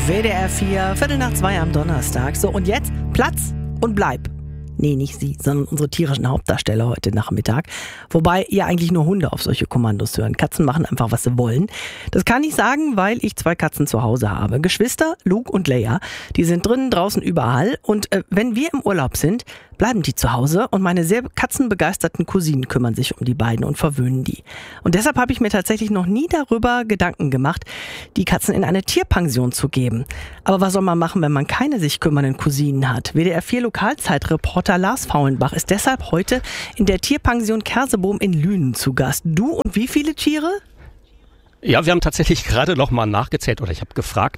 WDR 4, 1:15 am Donnerstag. So, und jetzt Platz und Bleib. Nee, nicht Sie, sondern unsere tierischen Hauptdarsteller heute Nachmittag. Wobei ihr eigentlich nur Hunde auf solche Kommandos hören. Katzen machen einfach, was sie wollen. Das kann ich sagen, weil ich 2 Katzen zu Hause habe. Geschwister, Luke und Leia. Die sind drinnen, draußen, überall. Und wenn wir im Urlaub sind, bleiben die zu Hause. Und meine sehr katzenbegeisterten Cousinen kümmern sich um die beiden und verwöhnen die. Und deshalb habe ich mir tatsächlich noch nie darüber Gedanken gemacht, die Katzen in eine Tierpension zu geben. Aber was soll man machen, wenn man keine sich kümmernden Cousinen hat? WDR 4 Lokalzeitreporter Lars Faulenbach ist deshalb heute in der Tierpension Kersebohm in Lünen zu Gast. Du und wie viele Tiere? Ja, wir haben tatsächlich gerade noch mal nachgezählt, oder ich habe gefragt,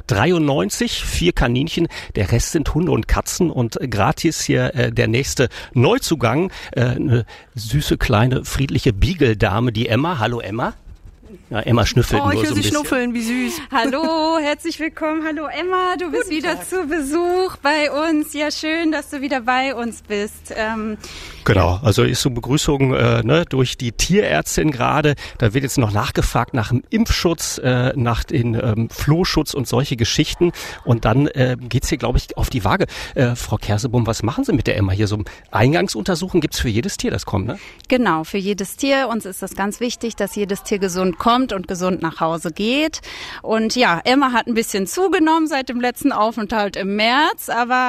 93, 4 Kaninchen, der Rest sind Hunde und Katzen und gratis hier der nächste Neuzugang, eine süße, kleine, friedliche Beagle-Dame, die Emma. Hallo Emma. Ja, Emma schnüffelt nur so ein bisschen. Ich höre sie schnuffeln, wie süß. Hallo, herzlich willkommen. Hallo Emma, du bist wieder zu Besuch bei uns. Ja, schön, dass du wieder bei uns bist. Genau, also ist so Begrüßung durch die Tierärztin gerade. Da wird jetzt noch nachgefragt nach dem Impfschutz, nach dem Flohschutz und solche Geschichten. Und dann geht's hier, glaube ich, auf die Waage. Frau Kersebohm, was machen Sie mit der Emma hier? So Eingangsuntersuchungen gibt's für jedes Tier, das kommt, ne? Genau, für jedes Tier. Uns ist das ganz wichtig, dass jedes Tier gesund kommt und gesund nach Hause geht. Und ja, Emma hat ein bisschen zugenommen seit dem letzten Aufenthalt im März. Aber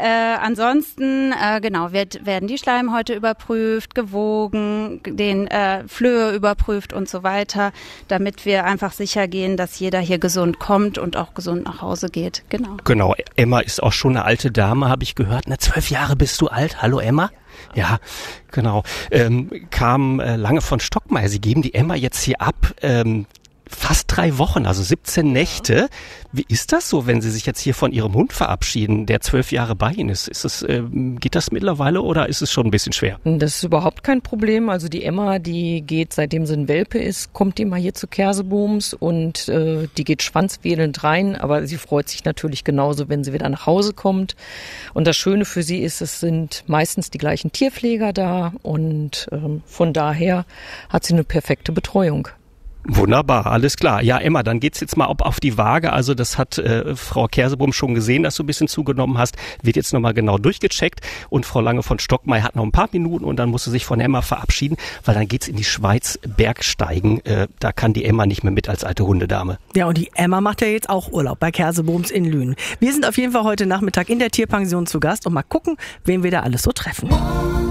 ansonsten, werden die Schleimhäute überprüft, gewogen, den Flöhe überprüft und so weiter, damit wir einfach sicher gehen, dass jeder hier gesund kommt und auch gesund nach Hause geht. Genau, Emma ist auch schon eine alte Dame, habe ich gehört. 12 Jahre bist du alt. Hallo Emma. Ja, genau. Kam Lange von Stockmeier. Sie geben die Emma jetzt hier ab. Fast 3 Wochen, also 17 Nächte. Wie ist das so, wenn Sie sich jetzt hier von Ihrem Hund verabschieden, der 12 Jahre bei Ihnen ist? Geht das mittlerweile oder ist es schon ein bisschen schwer? Das ist überhaupt kein Problem. Also die Emma, die geht, seitdem sie ein Welpe ist, kommt die mal hier zu Kersebohms und die geht schwanzwedelnd rein, aber sie freut sich natürlich genauso, wenn sie wieder nach Hause kommt. Und das Schöne für sie ist, es sind meistens die gleichen Tierpfleger da und von daher hat sie eine perfekte Betreuung. Wunderbar, alles klar. Ja, Emma, dann geht's jetzt mal auf die Waage. Also das hat Frau Kersebohm schon gesehen, dass du ein bisschen zugenommen hast. Wird jetzt nochmal genau durchgecheckt. Und Frau Lange von Stockmeier hat noch ein paar Minuten und dann muss sie sich von Emma verabschieden, weil dann geht's in die Schweiz Bergsteigen. Da kann die Emma nicht mehr mit als alte Hundedame. Ja, und die Emma macht ja jetzt auch Urlaub bei Kersebohms in Lünen. Wir sind auf jeden Fall heute Nachmittag in der Tierpension zu Gast und mal gucken, wen wir da alles so treffen.